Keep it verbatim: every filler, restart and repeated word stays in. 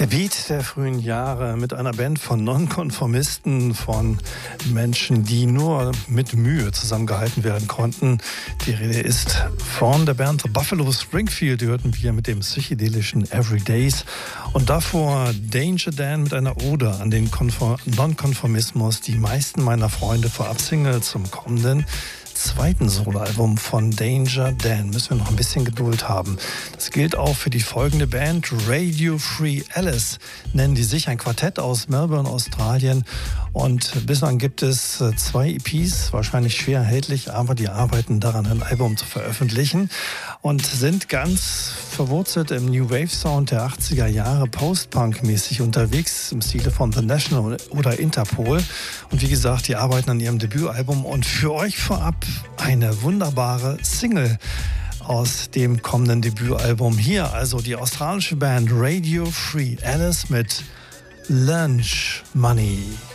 Der Beat der frühen Jahre mit einer Band von Nonkonformisten, von Menschen, die nur mit Mühe zusammengehalten werden konnten. Die Rede ist von der Band The Buffalo Springfield, die hörten wir mit dem psychedelischen Everydays. Und davor Danger Dan mit einer Ode an den Konform- Nonkonformismus. Die meisten meiner Freunde vorab Single zum kommenden zweiten Soloalbum von Danger Dan. Müssen wir noch ein bisschen Geduld haben. Das gilt auch für die folgende Band. Radio Free Alice nennen die sich, ein Quartett aus Melbourne, Australien. Und bislang gibt es zwei E Ps, wahrscheinlich schwer erhältlich, aber die arbeiten daran, ein Album zu veröffentlichen und sind ganz verwurzelt im New Wave Sound der achtziger Jahre, Post-Punk-mäßig unterwegs, im Stile von The National oder Interpol. Und wie gesagt, die arbeiten an ihrem Debütalbum und für euch vorab eine wunderbare Single aus dem kommenden Debütalbum. Hier also die australische Band Radio Free Alice mit Lunch Money.